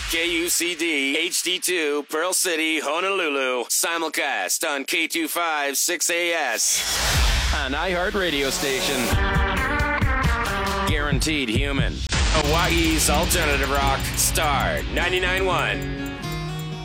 KUCD HD2 Pearl City, Honolulu. Simulcast on K25 6AS. An iHeartRadio station. Guaranteed human. Hawaii's alternative rock. Star 99.1.